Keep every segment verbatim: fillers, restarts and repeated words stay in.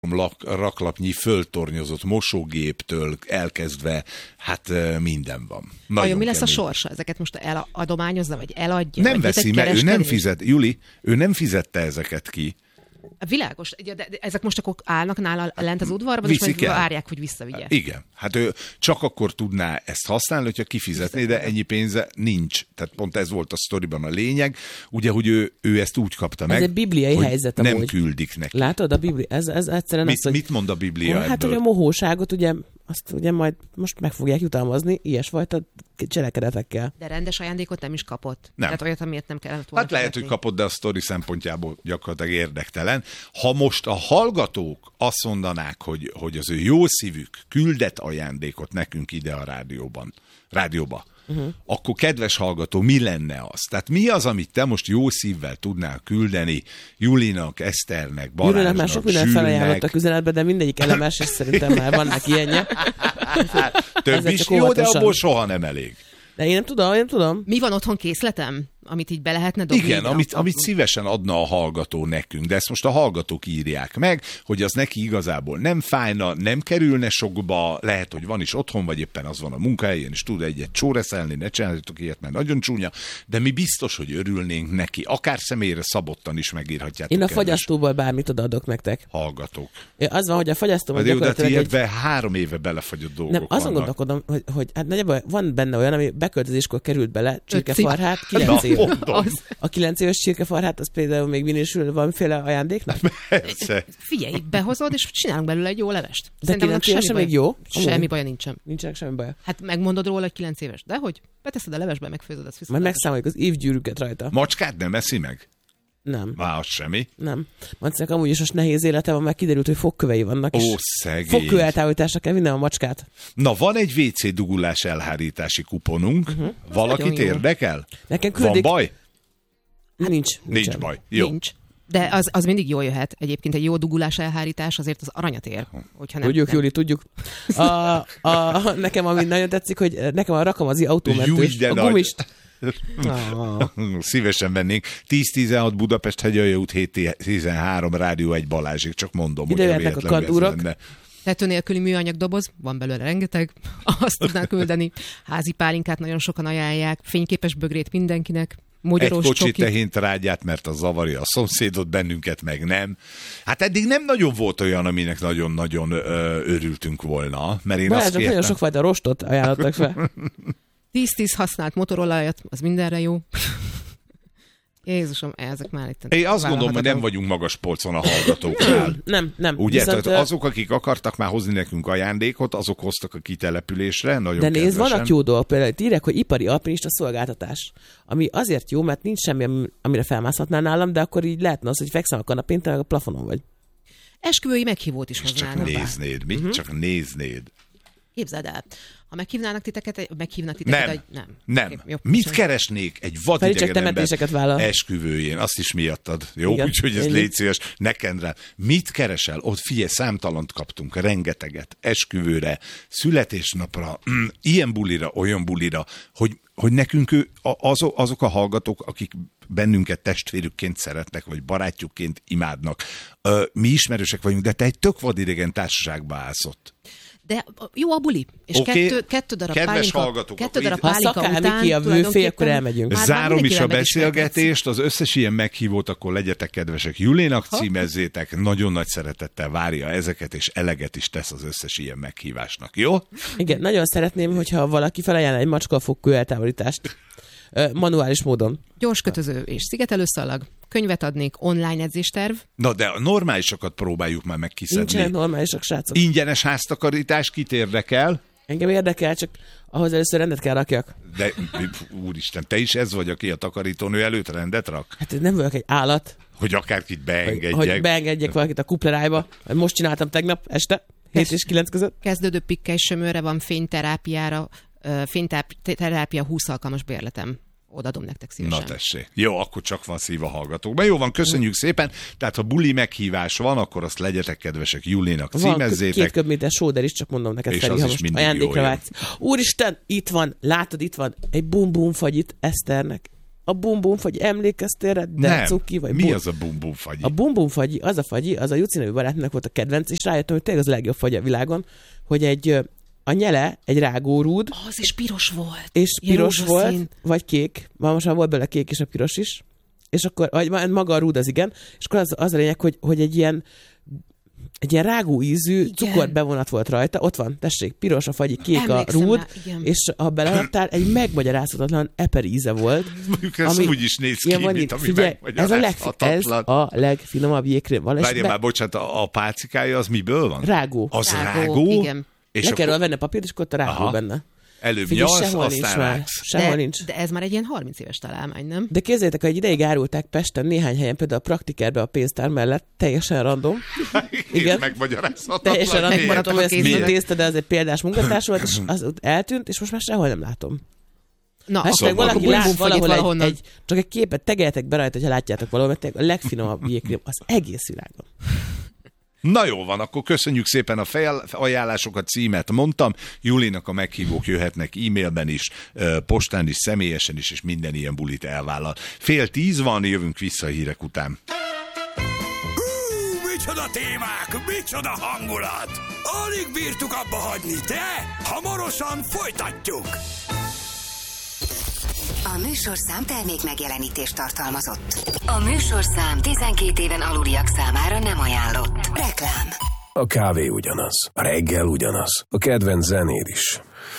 raklapnyi föltornyozott mosógéptől elkezdve, hát minden van. Vajon mi lesz kemény. A sorsa? Ezeket most eladományozza, vagy eladja? Nem vagy veszi, mert ő nem fizet. Juli, ő nem fizette ezeket ki. Világos, de ezek most akkor állnak nála lent az udvarban, és majd várják, hogy visszavigye. Igen, hát ő csak akkor tudná ezt használni, hogyha kifizetné, de ennyi pénze nincs. Tehát pont ez volt a sztoriban a lényeg, ugye, hogy ő, ő ezt úgy kapta meg, ez egy bibliai hogy helyzet nem amúgy. küldik neki. Látod, a Biblia, ez, ez egyszerűen mit, az, hogy... Mit mond a Biblia hát, ebből? Hogy a mohóságot ugye, azt ugye majd most meg fogják jutalmazni ilyesfajta cselekedetekkel. De rendes ajándékot nem is kapott. Nem. Tehát olyat, amiért nem kellett volna. Hát lehet, hogy kapott, de a sztori szempontjából gyakorlatilag érdektelen. Ha most a hallgatók azt mondanák, hogy, hogy az ő jó szívük küldett ajándékot nekünk ide a rádióban, rádióba, uh-huh. akkor kedves hallgató, mi lenne az? Tehát mi az, amit te most jó szívvel tudnál küldeni Julinak, Eszternek, Balázsnak, Julinak már sok minden felajánlottak üzenetbe, de mindegyik elemes, és szerintem már vannak ilyenje. Több is jó, de abból soha nem elég. De én nem tudom, én nem tudom. Mi van otthon készletem? Amit így be lehetne dobni? Igen, amit, amit szívesen adna a hallgató nekünk, de ezt most a hallgatók írják meg, hogy az neki igazából nem fájna, nem kerülne sokba, lehet, hogy van is otthon, vagy éppen az van a munkahelyén, és tud egyet csóreszelni, ne csináljátok ilyet, mert nagyon csúnya, de mi biztos, hogy örülnénk neki, akár személyre szabottan is megírhatjátok. Én a fagyasztóból bármit odaadok nektek. Hallgatók. Az van, hogy a fagyasztóban gyakorlatilag egy... három éve belefagyott dolgok nem, azon gondolkodom, hogy, hogy hát nagyjából van benne olyan, ami beköltözéskor került bele, csirkefarhát, kilenc év. Az. A kilenc éves csirkefarhát, az például még minősül valamiféle ajándéknak? Persze. Figyelj, behozod, és csinálunk belőle egy jó levest. De kilenc évesen még jó? Semmi baja nincsen. Nincsenek semmi baja. Hát megmondod róla, hogy kilenc éves. De hogy? Beteszed a levesbe, megfőzöd, azt viszont. Majd megszámoljuk az évgyűrűket rajta. Macskát nem eszi meg? Nem. Már az semmi? Nem. Macinak amúgy is most nehéz élete van, meg kiderült, hogy fogkövei vannak. Ó, szegény. Fogkő eltávolításra kell vinnem a macskát. Na, van egy vé cé dugulás elhárítási kuponunk. Uh-huh. Valakit érdekel? Nekem küldik... Van baj? Nincs. Nincs baj. Jó. Nincs. De az, az mindig jól jöhet. Egyébként egy jó dugulás elhárítás azért az aranyat ér. Hogyha nem, tudjuk, nem. Júli, tudjuk. A, a, nekem ami nagyon tetszik, hogy nekem a rakamazi autómentős, a gumist. Ah. Szívesen vennénk. tíz tizenhat Budapest, Hegyalja út, hét tizenhárom Rádió egy Balázsék. Csak mondom, hogy a kandúrok. Tető nélküli műanyag doboz, van belőle rengeteg, azt tudnál küldeni. Házi pálinkát nagyon sokan ajánlják, fényképes bögrét mindenkinek. Egy kocsi tehéntrágyát, mert az zavarja a szomszédot, bennünket meg nem. Hát eddig nem nagyon volt olyan, aminek nagyon-nagyon ö, örültünk volna. Mert én Balázs, azt kértem... nagyon sokfajta rostot ajánlottak fel. tíz-tíz használt motorolajat, az mindenre jó. Jézusom, ezek már itt... Én azt gondolom, hogy nem vagyunk magas polcon a hallgatóknál. Nem, nem. Ugye, viszont, tehát azok, akik akartak már hozni nekünk ajándékot, azok hoztak a kitelepülésre, nagyon de nézd, kedvesen. vannak jó dolgok, például írják, hogy ipari alpinista szolgáltatás, ami azért jó, mert nincs semmi, amire felmászhatnál nálam, de akkor így lehetne az, hogy fekszem a kanapén, te meg a plafonon vagy. Esküvői meghívót is hoznának. Csak néznéd, mit? Uh-huh. Csak néznéd. Képzeld el, ha meghívnának titeket, meghívnak titeket, nem, egy... nem. Nem. Okay, jó, Mit sem. keresnék egy vadidegen ember esküvőjén? Azt is miattad. Jó, úgyhogy ez légy szíves, neked rá. Mit keresel? Ott figyelj, számtalant kaptunk, rengeteget, esküvőre, születésnapra, mm, ilyen bulira, olyan bulira, hogy, hogy nekünk ő, azok, azok a hallgatók, akik bennünket testvérükként szeretnek, vagy barátjukként imádnak. Mi ismerősek vagyunk, de te egy tök vadidegen társaságba állsz ott. De jó a buli. És okay. kettő, kettő darab Kedves pálinka, hallgatók, kettő darab pálinka után... Ha után ki a bőfé, akkor elmegyünk. Zárom is a beszélgetést, az összes ilyen meghívót, akkor legyetek kedvesek. Julinak címezzétek, nagyon nagy szeretettel várja ezeket, és eleget is tesz az összes ilyen meghívásnak, jó? Igen, nagyon szeretném, hogyha valaki felajánl egy macska fogkő eltávolítást. Manuális módon. Gyors kötöző és szigetelőszalag. Könyvet adnék, online edzésterv. Na de a normálisokat próbáljuk már meg kiszedni. Nincsenek normálisak, srácok. Ingyenes háztakarítás, kit érdekel? Engem érdekel, csak ahhoz először rendet kell rakjak. De úristen, te is ez vagy, aki a takarítónő előtt rendet rak? Hát nem vagyok egy állat. Hogy akárkit beengedjek. Hogy, hogy beengedjek valakit a kuplerájba. Most csináltam tegnap este, hét és kilenc között. Kezdődő pikkely sömőre van fényterápiára, fényterápia húsz alkalmas bérletem. Odaadom nektek szívesen. Na tessék. Jó, akkor csak van szív a hallgatókban. Jó van, köszönjük szépen. Tehát ha buli meghívás van, akkor azt legyetek kedvesek, Julinak címezzétek. Van két köbméter sóder is, csak mondom neked, Feri, ha most ajándékra vágsz. Úristen, itt van, látod, itt van egy bum-bum fagyit Eszternek. a bumbumfagyi, emlékeztél rá? Nem. Cuki, vagy Mi bum... az a bumbumfagyi? A bumbumfagyi, az a fagyi, az a Juci nevű barátnak volt a kedvenc, és rájöttem, hogy tényleg az a legjobb fagy a világon, hogy egy a nyele egy rágórúd. Az is piros volt. És piros volt, szín. Vagy kék. Ma most már volt belőle kék és a piros is. És akkor, vagy maga a rúd az igen, és akkor az, az a lényeg, hogy, hogy egy ilyen egy ilyen rágó ízű cukorbevonat volt rajta. Ott van, tessék, piros a fagyi, kék Emlékszem a rúd, rá, és ha beleadtál, egy megmagyarázhatatlan eper íze volt. Mondjuk ez ami, úgy is néz ki, mint van, ami figyelj, ez a, legfi- ez a legfinomabb jégkrém. Várjál be... már, bocsánat, a, a pálcikája az miből van? Rágó. Az rágó? rágó? Igen. És le kell akkor... venni papírt, és akkor ott a rágó Aha. benne. Előbb nyalsz, aztán rágsz. Sehol de, nincs. De ez már egy ilyen harminc éves találmány, nem? De képzeljétek, hogy egy ideig árulták Pesten néhány helyen, például a Praktikerbe a pénztár mellett, teljesen random. Igen. Megmagyarázhatatlan. Teljesen random, maradt, hogy ezt mind tészta, de ez egy példás munkatárs volt, és az eltűnt, és most már sehol nem látom. Na, hát szóval valaki lát valahol egy, egy, csak egy képet tegeljetek be rajta, hogyha látjátok valahol, mert a legfinomabb jégkrém az egész világon. Na jó van, akkor köszönjük szépen a felajánlásokat, címet mondtam. Julinak a meghívók jöhetnek e-mailben is, postán is, személyesen is, és minden ilyen bulit elvállal. Fél tíz van, jövünk vissza a hírek után. Hú, micsoda témák, micsoda hangulat! Alig bírtuk abba hagyni, de hamarosan folytatjuk! A műsorszám termék megjelenítést tartalmazott. A műsorszám tizenkét éven aluliak számára nem ajánlott. Reklám. A kávé ugyanaz, a reggel ugyanaz, a kedvenc zenéd is.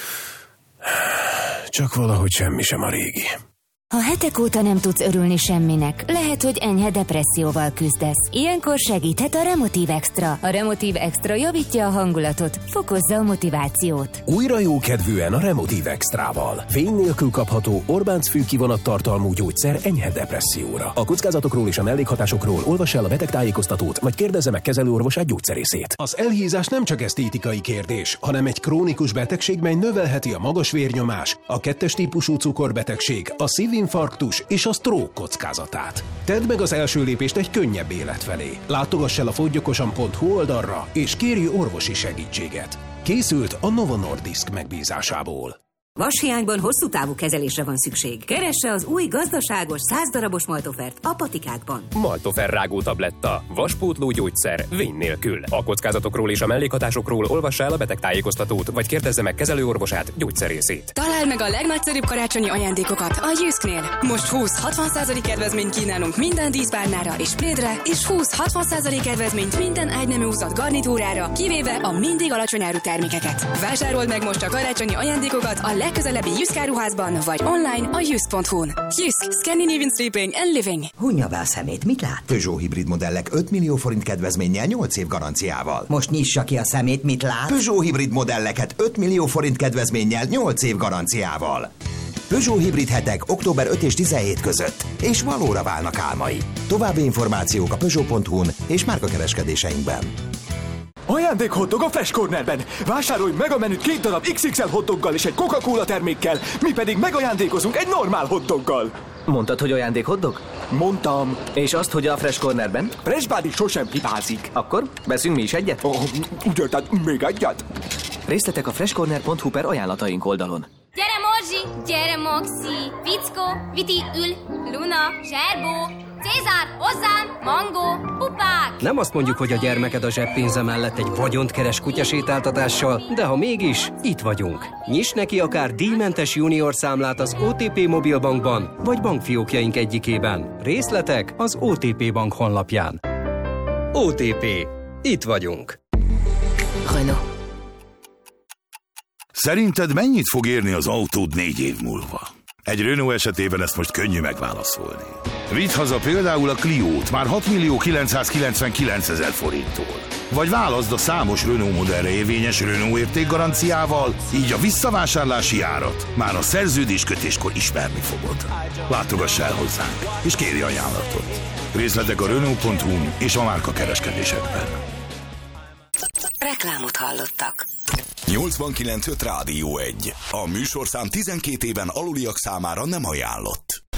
Csak valahogy semmi sem a régi. Ha hetek óta nem tudsz örülni semminek, lehet, hogy enyhe depresszióval küzdesz. Ilyenkor segíthet a Remotív Extra. A Remotív Extra javítja a hangulatot, fokozza a motivációt. Újra jókedvűen a Remotív Extrával. Fény nélkül kapható Orbánc fűkivonat tartalmú gyógyszer enyhe depresszióra. A kockázatokról és a mellékhatásokról olvass el a betegtájékoztatót, vagy kérdezze meg kezelőorvosát, gyógyszerészét. Az elhízás nem csak esztétikai kérdés, hanem egy krónikus betegség, mely növelheti a magas vérnyomás, a kettes típusú cukorbetegség, a szív infarktus és a stroke kockázatát. Tedd meg az első lépést egy könnyebb élet felé. Látogass el a foggyokosan pont hu oldalra, és kérj orvosi segítséget. Készült a Novo Nordisk megbízásából. Vashiányban hosszú távú kezelésre van szükség. Keresse az új gazdaságos száz darabos Maltofert a patikákban. Maltofer rágó tabletta. Vaspótló gyógyszer. Vény nélkül. A kockázatokról és a mellékhatásokról olvassa el a betegtájékoztatót, vagy kérdezze meg kezelőorvosát, gyógyszerészét. Találd meg a legnagyszerűbb karácsonyi ajándékokat a Jysknél. Most húsz-hatvan százalék kedvezményt kínálunk minden díszpárnára és plédre, és húsz-hatvan százalék kedvezményt minden ágynemű húzat garnitúrára, kivéve a mindig alacsony áru termékeket. Vásárold meg most a karácsonyi ajándékokat a legközelebbi Jysk áruházban, vagy online a jysk pont hu-n. Jysk, Scandinavian Sleeping and Living. Hunja be a szemét, mit lát? Peugeot hibrid modellek öt millió forint kedvezménnyel nyolc év garanciával. Most nyissa ki a szemét, mit lát? Peugeot hibrid modelleket öt millió forint kedvezménnyel nyolc év garanciával. Peugeot hibrid hetek október ötödike és tizenhetedike között, és valóra válnak álmai. További információk a peugeot pont hu-n és márkakereskedéseinkben. Ajándék hotdog a Fresh Cornerben! Vásárolj meg a menüt két darab iksz iksz el hotdoggal és egy Coca-Cola termékkel, mi pedig megajándékozunk egy normál hotdoggal. Mondtad, hogy ajándék hotdog? Mondtam. És azt, hogy a Fresh Cornerben? Fresh Body sosem hibázik. Akkor veszünk mi is egyet? Oh, ugye, tehát még egyet? Részletek a freshcorner pont hu per ajánlataink oldalon. Gyere Morzsi, gyere Moxi, Fickó, Viti ül, Luna, Zserbó, Cézár, hozzám, Mangó, pupák! Nem azt mondjuk, hogy a gyermeked a zseppénze mellett egy vagyont keres kutyasétáltatással, de ha mégis, itt vagyunk. Nyiss neki akár díjmentes junior számlát az o té pé Mobilbankban, vagy bankfiókjaink egyikében. Részletek az o té pé Bank honlapján. o té pé. Itt vagyunk. Renault. Szerinted mennyit fog érni az autód négy év múlva? Egy Renault esetében ezt most könnyű megválaszolni. Vidd haza például a Cliót már hat millió kilencszázkilencvenkilencezer forinttól. Vagy válaszd a számos Renault modellre érvényes Renault értékgaranciával, így a visszavásárlási árat már a szerződéskötéskor ismerni fogod. Látogass el hozzánk, és kérj ajánlatot. Részletek a Renault pont hu-n és a márkakereskedésekben. Reklámot hallottak. nyolcvankilenc öt Rádió egy. A műsorszám tizenkét éven aluliak számára nem ajánlott.